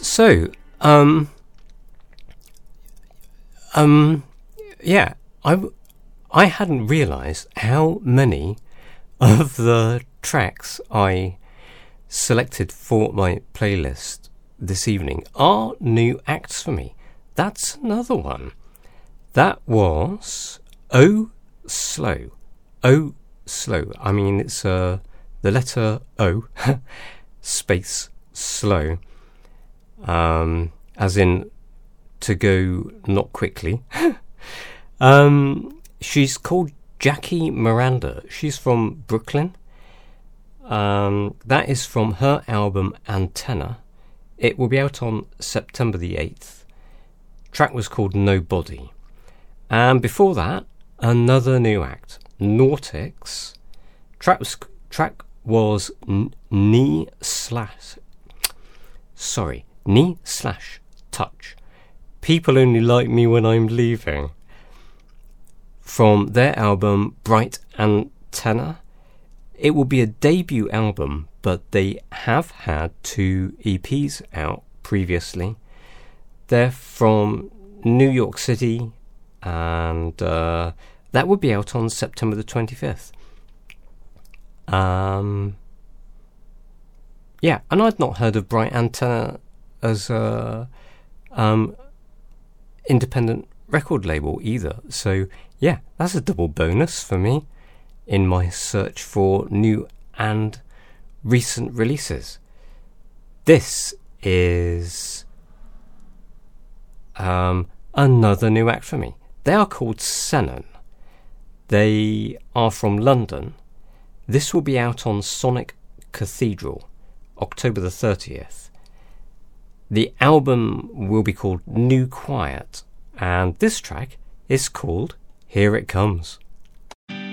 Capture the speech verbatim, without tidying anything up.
So, um, um, yeah, I, I hadn't realised how many of the tracks I selected for my playlist this evening are new acts for me. That's another one. That was Oh Slow. Oh Slow. I mean, it's uh, the letter O, space, slow. Um, as in to go not quickly. um, she's called Jackie Miranda. She's from Brooklyn. Um, that is from her album Antenna. It will be out on September the eighth. Track was called Nobody. And before that, another new act, Nautix. Track was, track was n- Knee Slash. Sorry. Knee slash touch. People only like me when I'm leaving. From their album Bright Antenna. It will be a debut album, but they have had two E Ps out previously. They're from New York City, and uh, that will be out on September the twenty-fifth. Um, yeah, and I'd not heard of Bright Antenna as a um, independent record label either. So yeah, that's a double bonus for me in my search for new and recent releases. This is um, another new act for me. They are called Senon. They are from London. This will be out on Sonic Cathedral, October the thirtieth. The album will be called New Quiet, and this track is called Here It Comes.